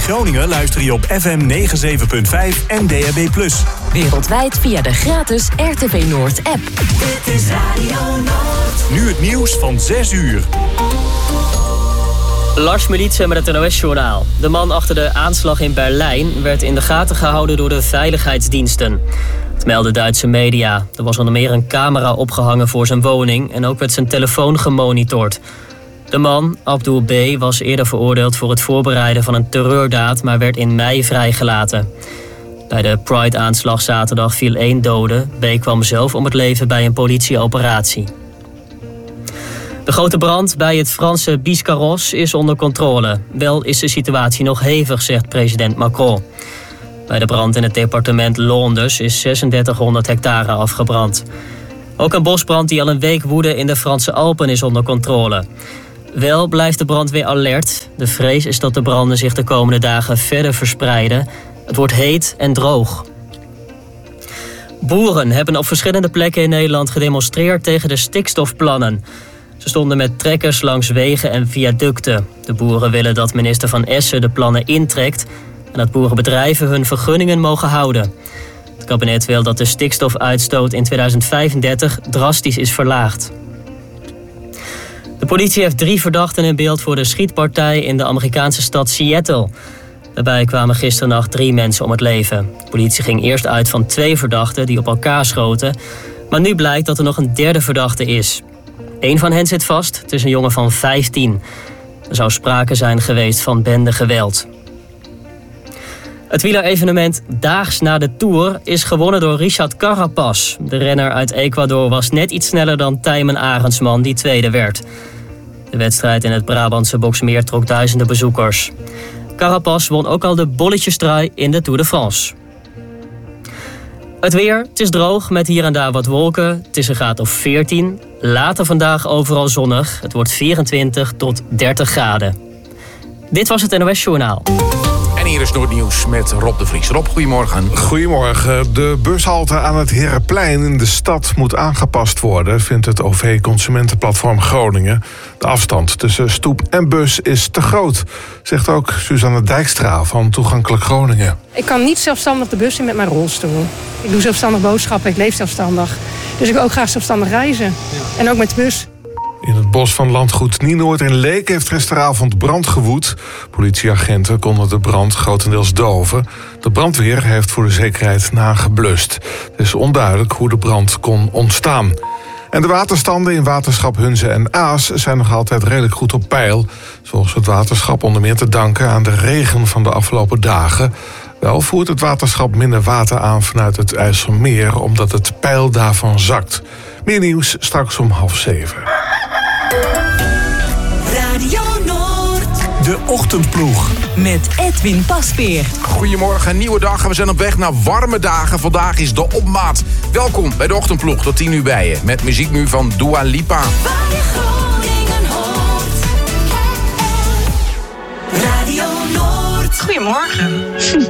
Groningen luister je op FM 97.5 en DAB+. Wereldwijd via de gratis RTV Noord app. Dit is Radio Noord. Nu het nieuws van 6 uur. Lars Militsen met het NOS-journaal. De man achter de aanslag in Berlijn werd in de gaten gehouden door de veiligheidsdiensten. Het melden Duitse media. Er was onder meer een camera opgehangen voor zijn woning en ook werd zijn telefoon gemonitord. De man, Abdul B., was eerder veroordeeld voor het voorbereiden van een terreurdaad, maar werd in mei vrijgelaten. Bij de Pride-aanslag zaterdag viel 1 dode. B. kwam zelf om het leven bij een politieoperatie. De grote brand bij het Franse Biscarrosse is onder controle. Wel is de situatie nog hevig, zegt president Macron. Bij de brand in het departement Loenders is 3600 hectare afgebrand. Ook een bosbrand die al een week woedde in de Franse Alpen is onder controle. Wel blijft de brandweer alert. De vrees is dat de branden zich de komende dagen verder verspreiden. Het wordt heet en droog. Boeren hebben op verschillende plekken in Nederland gedemonstreerd tegen de stikstofplannen. Ze stonden met trekkers langs wegen en viaducten. De boeren willen dat minister Van Essen de plannen intrekt en dat boerenbedrijven hun vergunningen mogen houden. Het kabinet wil dat de stikstofuitstoot in 2035 drastisch is verlaagd. De politie heeft 3 verdachten in beeld voor de schietpartij in de Amerikaanse stad Seattle. Daarbij kwamen gisternacht 3 mensen om het leven. De politie ging eerst uit van 2 verdachten die op elkaar schoten, maar nu blijkt dat er nog een 3e verdachte is. 1 van hen zit vast, het is een jongen van 15. Er zou sprake zijn geweest van bendegeweld. Het wielerevenement Daags na de Tour is gewonnen door Richard Carapaz. De renner uit Ecuador was net iets sneller dan Tijmen Arendsman, die tweede werd. De wedstrijd in het Brabantse Boxmeer trok duizenden bezoekers. Carapaz won ook al de bolletjestrui in de Tour de France. Het weer, het is droog met hier en daar wat wolken. Het is een graad of 14. Later vandaag overal zonnig. Het wordt 24 tot 30 graden. Dit was het NOS Journaal. En hier is Noordnieuws met Rob de Vries. Rob, goedemorgen. Goedemorgen. De bushalte aan het Herenplein in de stad moet aangepast worden, vindt het OV-consumentenplatform Groningen. De afstand tussen stoep en bus is te groot, zegt ook Suzanne Dijkstra van Toegankelijk Groningen. Ik kan niet zelfstandig de bus in met mijn rolstoel. Ik doe zelfstandig boodschappen, ik leef zelfstandig. Dus ik wil ook graag zelfstandig reizen. Ja. En ook met de bus. In het bos van landgoed Nienoord in Leek heeft gisteravond brand gewoed. Politieagenten konden de brand grotendeels doven. De brandweer heeft voor de zekerheid nageblust. Het is onduidelijk hoe de brand kon ontstaan. En de waterstanden in waterschap Hunze en Aas zijn nog altijd redelijk goed op peil. Volgens het waterschap onder meer te danken aan de regen van de afgelopen dagen. Wel voert het waterschap minder water aan vanuit het IJsselmeer, omdat het peil daarvan zakt. Meer nieuws straks om 6:30. Radio Noord. De Ochtendploeg. Met Edwin Paspeer. Goedemorgen, nieuwe dag en we zijn op weg naar warme dagen. Vandaag is de opmaat. Welkom bij de Ochtendploeg, tot 10 uur bij je. Met muziek nu van Dua Lipa. Waar je Groningen hoort. Radio Noord. Goedemorgen.